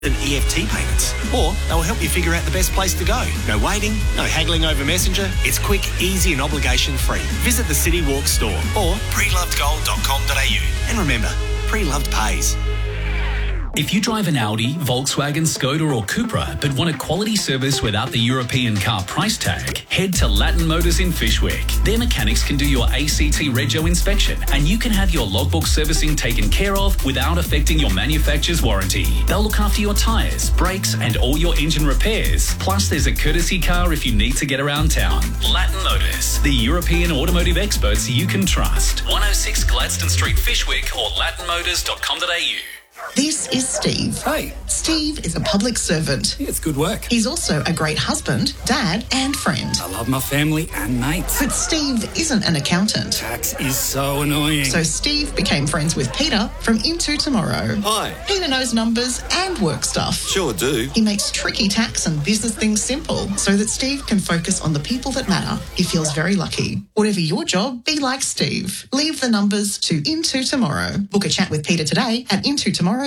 and EFT payments. Or they'll help you figure out the best place to go. No waiting, no haggling over Messenger. It's quick, easy and obligation-free. Visit the City Walk store or prelovedgold.com.au. And remember, pre-loved pays. If you drive an Audi, Volkswagen, Skoda or Cupra but want a quality service without the European car price tag, head to Latin Motors in Fyshwick. Their mechanics can do your ACT Rego inspection and you can have your logbook servicing taken care of without affecting your manufacturer's warranty. They'll look after your tyres, brakes and all your engine repairs. Plus there's a courtesy car if you need to get around town. Latin Motors, the European automotive experts you can trust. 106 Gladstone Street, Fyshwick or latinmotors.com.au. This is Steve. Hey. Steve is a public servant. Yeah, it's good work. He's also a great husband, dad and friend. I love my family and mates. But Steve isn't an accountant. Tax is so annoying. So Steve became friends with Peter from Into Tomorrow. Hi. Peter knows numbers and work stuff. Sure do. He makes tricky tax and business things simple so that Steve can focus on the people that matter. He feels very lucky. Whatever your job, be like Steve. Leave the numbers to Into Tomorrow. Book a chat with Peter today at intotomorrow.com.au.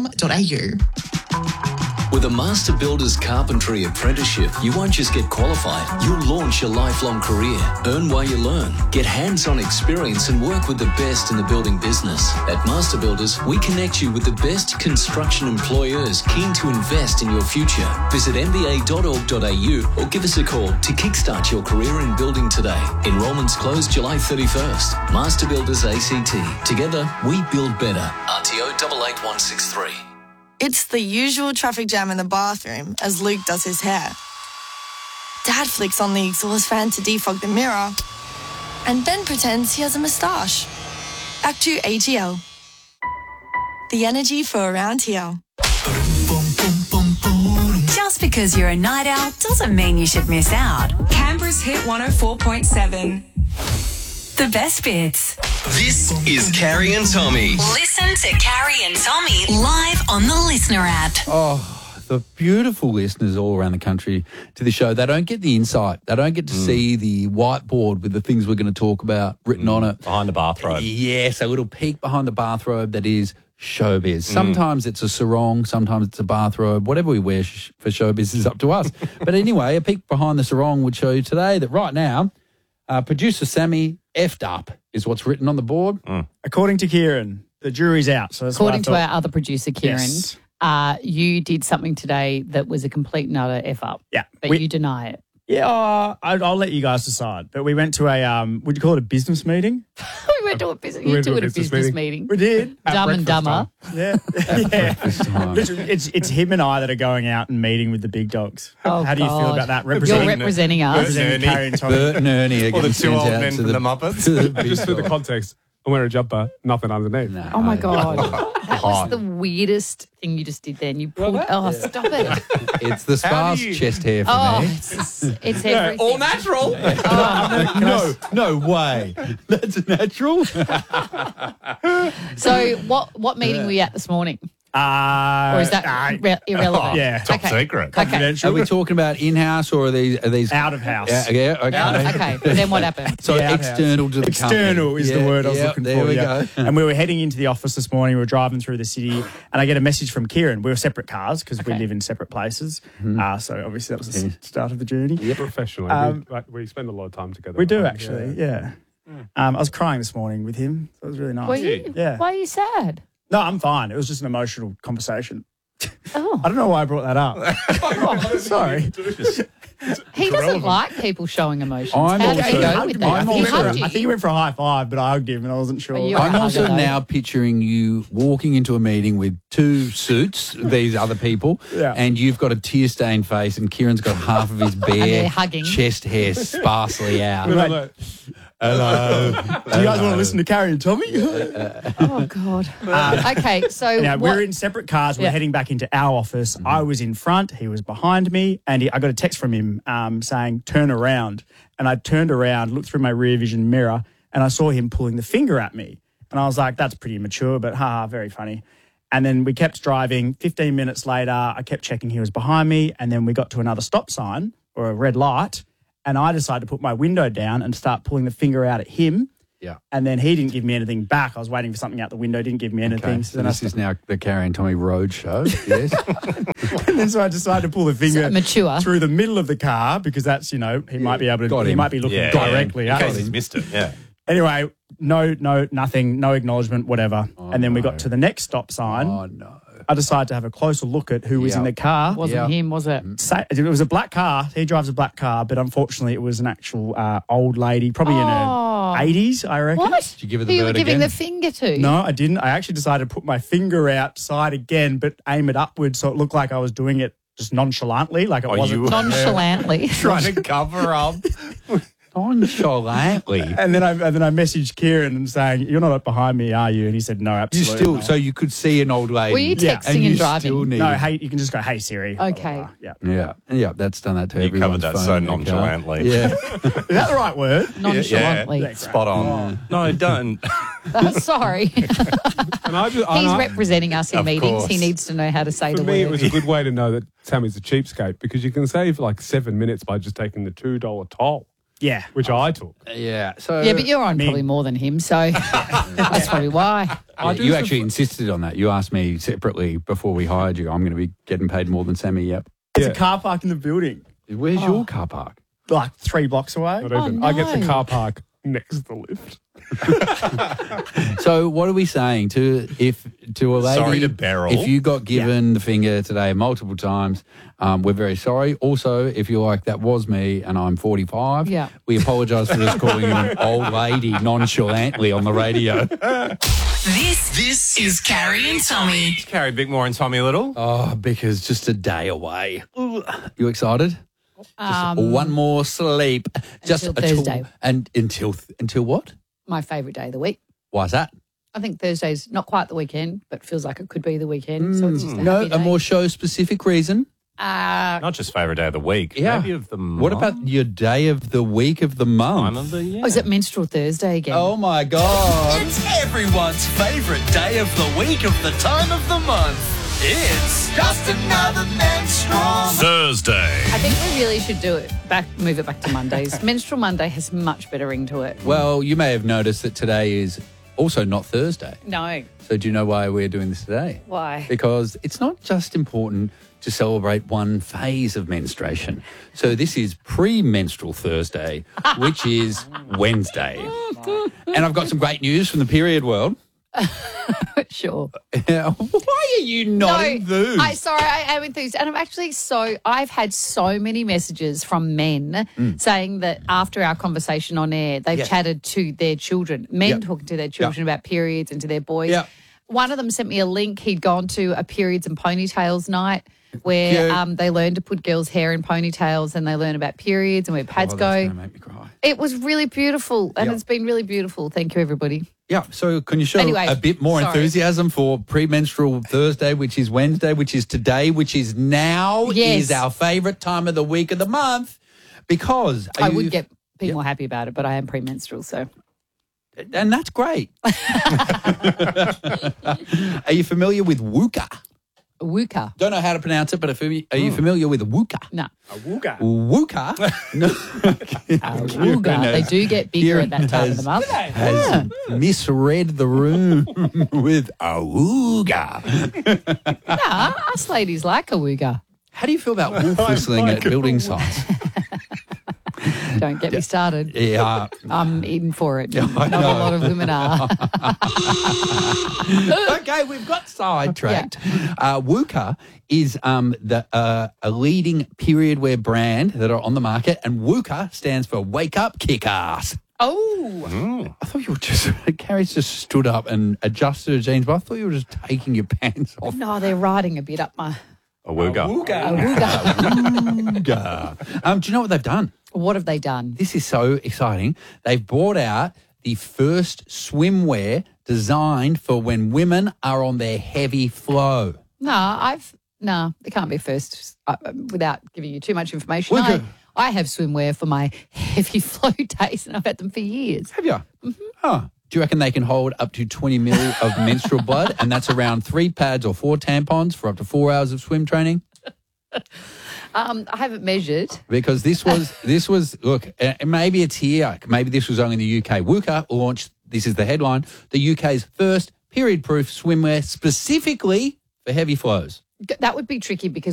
With a Master Builders Carpentry Apprenticeship, you won't just get qualified, you'll launch your lifelong career. Earn while you learn. Get hands-on experience and work with the best in the building business. At Master Builders, we connect you with the best construction employers keen to invest in your future. Visit mba.org.au or give us a call to kickstart your career in building today. Enrollments close July 31st. Master Builders ACT. Together, we build better. RTO 88163. It's the usual traffic jam in the bathroom as Luke does his hair. Dad flicks on the exhaust fan to defog the mirror and then pretends he has a moustache. Back to ATL. The energy for around here. Just because you're a night owl doesn't mean you should miss out. Canberra's Hit 104.7. The best bits. This is Carrie and Tommy. Listen to Carrie and Tommy live on the Listener app. Oh, the beautiful listeners all around the country to the show. They don't get the insight. They don't get to see the whiteboard with the things we're going to talk about written on it. Behind the bathrobe. Yes, a little peek behind the bathrobe that is showbiz. Sometimes it's a sarong, sometimes it's a bathrobe. Whatever we wear for showbiz is up to us. But anyway, a peek behind the sarong would show you today that right now, producer Sammy effed up is what's written on the board. According to Kieran, the jury's out. So that's according to our other producer, Kieran, Yes. You did something today that was a complete and utter F up. Yeah. But you deny it. Yeah, I'll let you guys decide. But we went to a, would you call it a business meeting? We went to a business, you do it a business meeting. We did. Dumb and Dumber. Yeah. Literally, it's him and I that are going out and meeting with the big dogs. Oh, How do you feel God. about that? You're representing us. Representing Carrie and Tommy. Bert and Ernie are Or the getting two sent old out men to from the Muppets. Just for the context, I'm wearing a jumper, nothing underneath. Oh, my God. That was the weirdest thing you just did then. You pulled... Oh, stop it. It's the sparse chest hair for me. It's everything. All natural. No way. That's natural. So what meeting were you at this morning? Or is that irrelevant? Yeah. Top secret. Confidential. Are we talking about in-house or are these out of house? Yeah, okay. Okay, then what happened? So external to the company. External is the word I was looking there for. we go. And we were heading into the office this morning. We were driving through the city, and I get a message from Kieran. We were separate cars because we live in separate places. So obviously that was the start of the journey. Yeah, professionally. We spend a lot of time together. We do actually, yeah. I was crying this morning with him. So it was really nice. Were you? Yeah. Why are you sad? No, I'm fine. It was just an emotional conversation. Oh. I don't know why I brought that up. Sorry. He doesn't like people showing emotions. I'm How did also- you go with that? I'm He also- hugged you. I think he went for a high five, but I hugged him and I wasn't sure. You're I'm a also hugger, though. now picturing you walking into a meeting with two suits, these other people, and you've got a tear-stained face and Kieran's got half of his bare they're hugging. chest hair sparsely out. Hello. Do you guys want to listen to Carrie and Tommy? Oh, God. Okay, so... Now, we're in separate cars. We're heading back into our office. I was in front. He was behind me. And I got a text from him saying, turn around. And I turned around, looked through my rear vision mirror, and I saw him pulling the finger at me. And I was like, that's pretty immature, but very funny. And then we kept driving. 15 minutes later, I kept checking he was behind me. And then we got to another stop sign or a red light. And I decided to put my window down and start pulling the finger out at him. Yeah. And then he didn't give me anything back. I was waiting for something out the window, didn't give me anything. Okay, so this is now the Carrie and Tommy Road show. Yes. And then so I decided to pull the finger mature. through the middle of the car because that's, he might be able to, he might be looking directly at In case him. he's missed it, yeah. Anyway, no, nothing, no acknowledgement, whatever. And then we got to the next stop sign. Oh, no. I decided to have a closer look at who was in the car. Wasn't him, was it? It was a black car. He drives a black car, but unfortunately it was an actual old lady, probably in her 80s, I reckon. What? Did you give her Who the you were bird giving again? the finger to? No, I didn't. I actually decided to put my finger outside again, but aim it upwards so it looked like I was doing it just nonchalantly, like it wasn't. Nonchalantly. Trying to cover up. Nonchalantly. And then I messaged Kieran and saying, "You're not behind me, are you?" And he said, "No, You absolutely still, not." so you could see an old lady. Were you texting and and you driving? Still need No, hey, you can just go, "Hey Siri." Okay. Yeah. That's done that to You everyone's covered that phone so in the car. nonchalantly. Yeah. Is that the right word? Nonchalantly. Yeah, spot on. No, don't. Sorry. And I just, He's representing us in Of meetings. course. He needs to know how to say For the me, it word. was a good way to know that Tammy's a cheapskate because you can save like 7 minutes by just taking the $2 toll, Yeah. which I took. Yeah. So Yeah, but you're on probably more than him, so that's probably why. you actually insisted on that. You asked me separately before we hired you. I'm going to be getting paid more than Sammy. Yep. There's a car park in the building, Where's your car park? like 3 blocks away. Not even. I get the no. car park next to the lift. So what are we saying to a lady? Sorry to Beryl. If you got given the finger today multiple times, we're very sorry. Also, if you're like, that was me and I'm 45, we apologise for just calling you an old lady nonchalantly on the radio. This is Carrie and Tommy. It's Carrie Bickmore and Tommy Little. Oh, because just a day away. You excited? Just one more sleep. Just Until Thursday. And until what? My favourite day of the week. Why's that? I think Thursday's not quite the weekend, but feels like it could be the weekend. So it's just a No, happy a day. more show-specific reason. Not just favourite day of the week. Yeah. Maybe of the month. What about your day of the week of the month? Time of the year. Oh, is it Menstrual Thursday again? Oh, my God. It's everyone's favourite day of the week of the time of the month. It's just another menstrual Thursday. I think we really should move it back to Mondays. Menstrual Monday has much better ring to it. Well, you may have noticed that today is also not Thursday. No. So do you know why we're doing this today? Why? Because it's not just important to celebrate one phase of menstruation. So this is pre-menstrual Thursday, which is Wednesday. And I've got some great news from the period world. Sure. Why are you not enthused? I am enthused. And I've had so many messages from men saying that after our conversation on air, they've chatted to their children, men talking to their children about periods and to their boys. Yep. One of them sent me a link. He'd gone to a periods and ponytails night where they learn to put girls' hair in ponytails and they learn about periods and where pads go. That's gonna make me cry. It was really beautiful and it's been really beautiful. Thank you, everybody. Yeah, so can you show a bit more enthusiasm for pre-menstrual Thursday, which is Wednesday, which is today, which is now, is our favourite time of the week of the month, because... I would be more happy about it, but I am premenstrual, so... And that's great. Are you familiar with WUKA? WUKA. Don't know how to pronounce it, but are you familiar with WUKA? No. Awooga. WUKA? No. Awooga. They do get bigger at that time of the month. Has misread the room with awooga. Nah, us ladies like awooga. How do you feel about wolf whistling at building sites? Don't get me started. Yeah. I'm in for it. I Not a know. lot of women are. Okay, we've got sidetracked. WUKA is a leading period wear brand that are on the market, and WUKA stands for Wake Up Kick Ass. Oh. I thought you were just, Carrie's just stood up and adjusted her jeans, but I thought you were just taking your pants off. No, they're riding a bit up my... Awooga. Awooga. Do you know what they've done? What have they done? This is so exciting. They've brought out the first swimwear designed for when women are on their heavy flow. No, it can't be first without giving you too much information. Okay. I have swimwear for my heavy flow days and I've had them for years. Have you? Mm-hmm. Oh. Do you reckon they can hold up to 20 mil of menstrual blood, and that's around 3 pads or 4 tampons for up to 4 hours of swim training? I haven't measured. Because this was look, maybe it's here. Maybe this was only in the UK. Wooka launched, this is the headline, the UK's first period-proof swimwear specifically for heavy flows. That would be tricky because